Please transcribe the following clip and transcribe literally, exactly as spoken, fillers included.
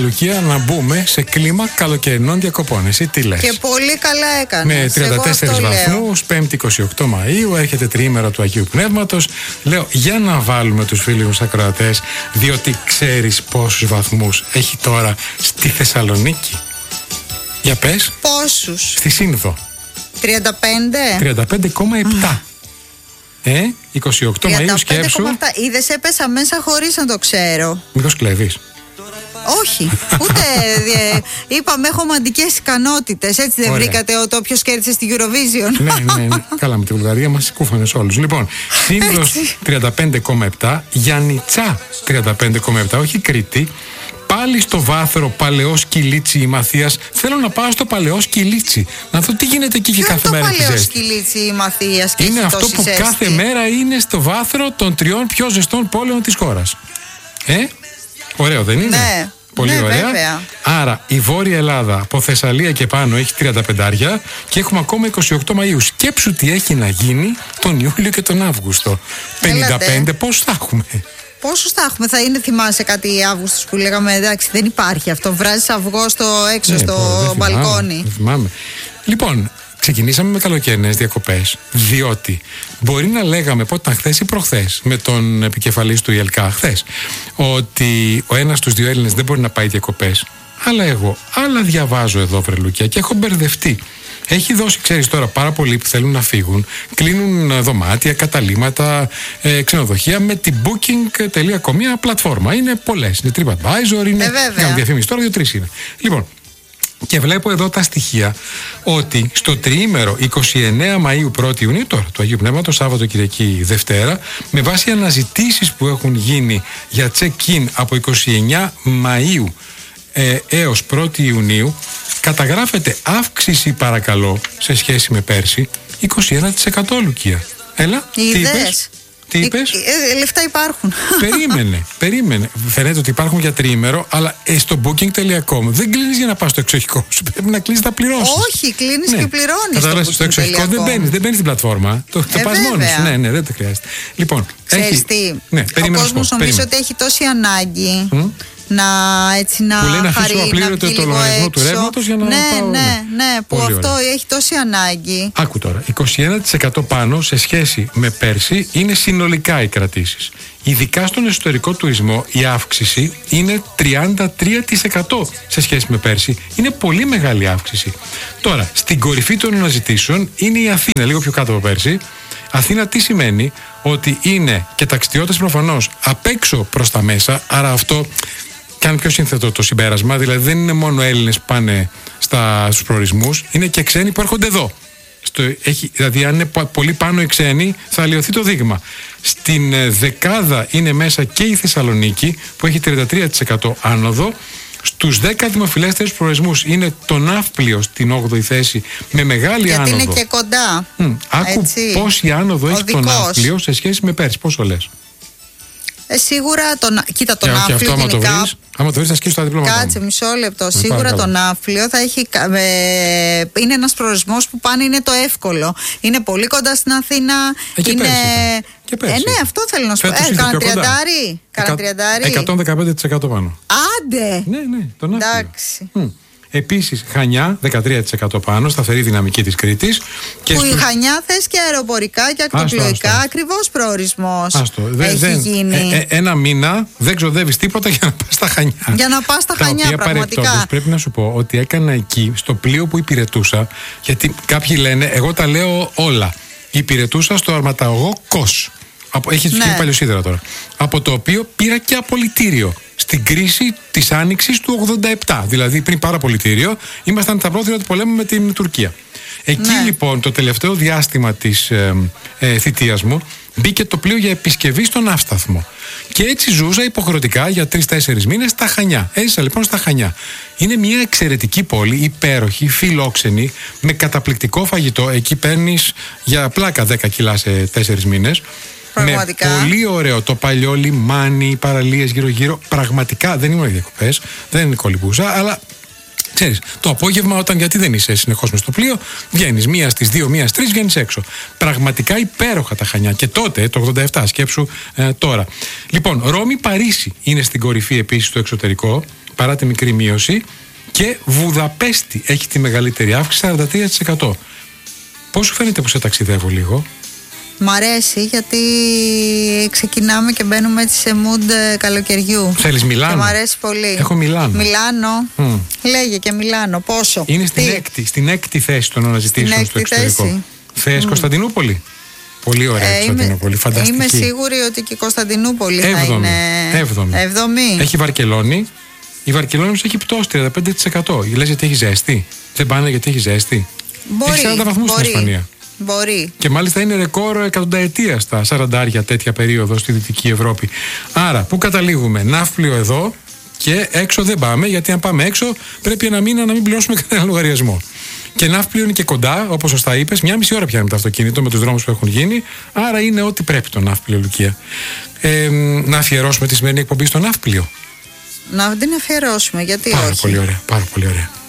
Λουκία, να μπούμε σε κλίμα καλοκαιρινών διακοπών. Εσύ τι λες? Και πολύ καλά έκανες. Με τριάντα τέσσερις βαθμούς, πέμπτη είκοσι οκτώ Μαΐου, έρχεται τριήμερο του Αγίου Πνεύματος. Λέω, για να βάλουμε τους φίλους μας ακροατές, διότι ξέρεις πόσους βαθμούς έχει τώρα στη Θεσσαλονίκη. Για πες. Πόσους? Στη Σύνδο. τριάντα πέντε. τριάντα πέντε κόμμα επτά. Ε, είκοσι οκτώ Μαΐου, σκέψου. Είδες, έπεσα μέσα χωρίς να το ξέρω. Μήπως κλέβεις? Όχι, ούτε είπαμε έχω μαντικές ικανότητες. Έτσι δεν βρήκατε ότι όποιος κέρδισε στη Eurovision? Ναι, ναι, ναι. Καλά, με τη Βουλγαρία μας κούφανες όλους. Λοιπόν, Σύνδρος τριάντα πέντε κόμμα επτά, Γιαννιτσά τριάντα πέντε κόμμα επτά, όχι Κρήτη. Πάλι στο βάθρο Παλαιό Σκυλίτσι η Μαθίας. Θέλω να πάω στο Παλαιό Σκυλίτσι, να δω τι γίνεται εκεί και κάθε μέρα. Το Παλαιό Σκυλίτσι η Μαθίας. Είναι αυτό που ζέστη. Κάθε μέρα είναι στο βάθρο των τριών πιο ζεστών πόλεων της χώρας. Ε, ωραίο δεν είναι? Ναι. Πολύ ναι, ωραία. Βέβαια. Άρα η Βόρεια Ελλάδα από Θεσσαλία και πάνω έχει τριάντα πέντε και έχουμε ακόμα είκοσι οκτώ Μαΐου. Σκέψου τι έχει να γίνει τον Ιούλιο και τον Αύγουστο. πενήντα πέντε πόσους θα έχουμε? Πόσους θα έχουμε? Θα είναι, θυμάσαι κάτι Αύγουστος που λέγαμε, εντάξει, δεν υπάρχει αυτό. Βράζεις αυγό στο έξω, ναι, στο πω, μπαλκόνι. Δεν θυμάμαι. Λοιπόν, ξεκινήσαμε με καλοκαιρινές διακοπές, διότι μπορεί να λέγαμε πότε ήταν, χθες ή προχθές, με τον επικεφαλής του ΙΕΛΚΑ χθες, ότι ο ένας στους δύο Έλληνες δεν μπορεί να πάει διακοπές. Αλλά εγώ, άλλα διαβάζω εδώ, βρελούκια, και έχω μπερδευτεί. Έχει δώσει, ξέρεις τώρα, πάρα πολλοί που θέλουν να φύγουν, κλείνουν δωμάτια, καταλύματα, ε, ξενοδοχεία με την booking τελεία com, μια πλατφόρμα. Είναι πολλές. Είναι TripAdvisor, είναι. Ε, διαφήμιση τώρα, δύο-τρεις είναι. Λοιπόν. Και βλέπω εδώ τα στοιχεία ότι στο τριήμερο είκοσι εννέα Μαΐου πρώτη Ιουνίου, τώρα του Αγίου Πνεύματος, Σάββατο, Κυριακή, Δευτέρα, με βάση αναζητήσεις που έχουν γίνει για check-in από είκοσι εννέα Μαΐου ε, έως πρώτη Ιουνίου, καταγράφεται αύξηση, παρακαλώ, σε σχέση με πέρσι, είκοσι ένα τοις εκατό, Λουκία. Έλα, τι είπες? Τι είπες? Ε, ε, λεφτά υπάρχουν. Περίμενε, περίμενε. Φαίνεται ότι υπάρχουν για τριήμερο, αλλά ε, στο booking τελεία com δεν κλείνεις για να πας στο εξοχικό σου. Πρέπει να κλείνεις να πληρώσεις. Όχι, κλείνεις, ναι, και πληρώνεις. Στο, στο εξοχικό δεν μπαίνεις, δεν μπαίνεις στην πλατφόρμα. Το, το ε, πας μόνος. Ναι, ναι, δεν το χρειάζεται. Λοιπόν, ξέρεις έχει... τι, ναι, ο κόσμος νομίζω ότι έχει τόση ανάγκη. Mm? Να, έτσι, να που λένε χαρεί, αφήσω απλήρωτο το λογαριασμό του ρεύματος για να ναι, πάω. Ναι, ναι, ναι, που πολύ αυτό ωραία. Έχει τόση ανάγκη. Άκου τώρα, είκοσι ένα τοις εκατό πάνω σε σχέση με πέρσι είναι συνολικά οι κρατήσεις. Ειδικά στον εσωτερικό τουρισμό η αύξηση είναι τριάντα τρία τοις εκατό σε σχέση με πέρσι. Είναι πολύ μεγάλη αύξηση. Τώρα, στην κορυφή των αναζητήσεων είναι η Αθήνα, λίγο πιο κάτω από πέρσι. Αθήνα τι σημαίνει? Ότι είναι και ταξιδιώτες προφανώς απ' έξω προς τα μέσα, άρα αυτό κάνει πιο σύνθετο το συμπέρασμα, δηλαδή δεν είναι μόνο Έλληνες που πάνε στα, στους προορισμούς, είναι και ξένοι που έρχονται εδώ. Στο, έχει, δηλαδή αν είναι πολύ πάνω οι ξένοι θα αλλοιωθεί το δείγμα. Στην ε, δεκάδα είναι μέσα και η Θεσσαλονίκη που έχει τριάντα τρία τοις εκατό άνοδο. Στους δέκα δημοφιλέστερους προορισμούς είναι το Ναύπλιο στην όγδοη θέση με μεγάλη γιατί άνοδο. Γιατί είναι και κοντά. Mm, άκου έτσι, πόση άνοδο έχει οδικός. Το Ναύπλιο σε σχέση με πέρσι. Πόσο λες? Ε, σίγουρα τον, κοίτα τον Ναύπλιο γενικά. Άμα το βρεις, άμα το βρεις θα σκίσεις τα διπλώματα. Κάτσε μισό λεπτό. Ε, σίγουρα τον Ναύπλιο θα έχει, ε, είναι ένας προορισμός που πάνε, είναι το εύκολο. Είναι πολύ κοντά στην Αθήνα. Ε, και είναι... πέρσι, και πέρσι. Ε, ναι, αυτό θέλω να σου πω. Ε, κάνα τριαντάρι. Κάνα τριαντάρι. εκατόν δεκαπέντε τοις εκατό πάνω. Άντε! Ναι, ναι, τον Ναύπλιο. Εντάξει. Mm. Επίσης, Χανιά, δεκατρία τοις εκατό πάνω, σταθερή δυναμική της Κρήτης. Και που στους... η Χανιά θες και αεροπορικά και ακτοπλοϊκά, ακριβώς προορισμός άστο. Δε, έχει δεν, γίνει. Ε, ε, ένα μήνα δεν ξοδεύεις τίποτα για να πας στα Χανιά. Για να πας στα Τα Χανιά, οποία πραγματικά. Πρέπει να σου πω ότι έκανα εκεί, στο πλοίο που υπηρετούσα, γιατί κάποιοι λένε, εγώ τα λέω όλα. Υπηρετούσα στο αρματαγό Κος. Έχει του ναι. παλιοσίδερα τώρα. Από το οποίο πήρα και απολυτήριο στην κρίση της Άνοιξης του ογδόντα επτά. Δηλαδή πριν πάρω απολυτήριο, ήμασταν τα πρόθυρα του πολέμου με την Τουρκία. Εκεί ναι. λοιπόν το τελευταίο διάστημα της ε, ε, θητείας μου μπήκε το πλοίο για επισκευή στον ναύσταθμο. Και έτσι ζούσα υποχρεωτικά για τρεις-τέσσερις μήνες στα Χανιά. Έζησα λοιπόν στα Χανιά. Είναι μια εξαιρετική πόλη, υπέροχη, φιλόξενη, με καταπληκτικό φαγητό. Εκεί παίρνεις για πλάκα δέκα κιλά σε τέσσερις μήνες. Πραγματικά. Με πολύ ωραίο το παλιό λιμάνι, παραλίες γύρω-γύρω. Πραγματικά δεν ήμουν διακοπές, δεν κολυμπούσα, αλλά ξέρεις, το απόγευμα, όταν γιατί δεν είσαι συνεχώς μες στο πλοίο, βγαίνεις μία στις δύο, μία στις τρεις, βγαίνεις έξω. Πραγματικά υπέροχα τα Χανιά. Και τότε, το ογδόντα επτά, σκέψου ε, τώρα. Λοιπόν, Ρώμη, Παρίσι είναι στην κορυφή επίσης στο εξωτερικό. παρά τη μικρή μείωση. Και Βουδαπέστη έχει τη μεγαλύτερη αύξηση, σαράντα τρία τοις εκατό. Πώς σου φαίνεται που σε ταξιδεύω λίγο? Μ' αρέσει γιατί ξεκινάμε και μπαίνουμε έτσι σε mood καλοκαιριού. Θέλεις Μιλάνο? Και μ' αρέσει πολύ. Έχω Μιλάνο. Μιλάνο. Mm. Λέγε και Μιλάνο. Πόσο? Είναι στην έκτη, στην έκτη θέση των αναζητήσεων στο εξωτερικό. Θέση. Θες mm. Κωνσταντινούπολη? Πολύ ωραία ε, Κωνσταντινούπολη. Φανταστική. Είμαι σίγουρη ότι και η Κωνσταντινούπολη θα είναι. Έβδομη. Έβδομη. Έχει Βαρκελόνη. Η Βαρκελόνη όμως έχει πτώση τριάντα πέντε τοις εκατό. Λες γιατί έχει ζέστη? Δεν πάνε γιατί έχει ζέστη? Μπορεί. Έχει σαράντα βαθμούς στην Ισπανία. Μπορεί. Και μάλιστα είναι ρεκόρ εκατονταετία στα σαραντάρια τέτοια περίοδο στη Δυτική Ευρώπη. Άρα, πού καταλήγουμε? Ναύπλιο εδώ και έξω δεν πάμε, γιατί αν πάμε έξω πρέπει ένα μήνα να μην πληρώσουμε κανένα λογαριασμό. Και Ναύπλιο είναι και κοντά, όπως σωστά είπες, μια μισή ώρα πιάνει το αυτοκίνητο με τους δρόμους που έχουν γίνει. Άρα είναι ό,τι πρέπει το Ναύπλιο, Λουκία. Ε, να αφιερώσουμε τη σημερινή εκπομπή στο Ναύπλιο. Να την αφιερώσουμε, γιατί πάρα όχι? Πολύ ωραία, πάρα πολύ ωραία.